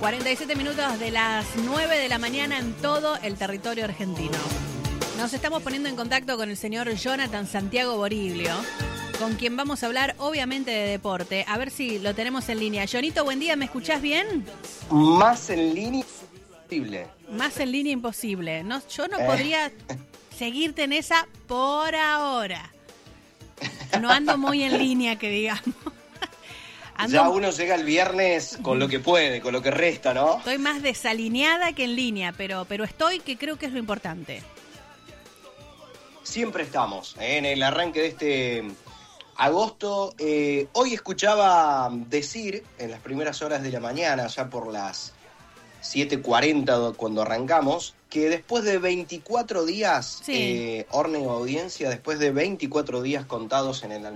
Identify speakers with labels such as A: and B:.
A: 47 minutos de las 9 de la mañana en todo el territorio argentino. Nos estamos poniendo en contacto con el señor Jonathan Santiago Boriglio, con quien vamos a hablar obviamente de deporte. A ver si lo tenemos en línea. Jonito, buen día, ¿me escuchás bien?
B: Más en línea imposible.
A: Más en línea imposible. No, yo no podría seguirte en esa por ahora. No ando muy en línea, que digamos.
B: Ya uno llega el viernes con lo que puede, con lo que resta, ¿no?
A: Estoy más desalineada que en línea, pero estoy, que creo que es lo importante.
B: Siempre estamos en el arranque de este agosto. Hoy escuchaba decir, en las primeras horas de la mañana, ya por las 7:40 cuando arrancamos, que después de 24 días,
A: Sí.
B: Orne audiencia, después de 24 días contados en el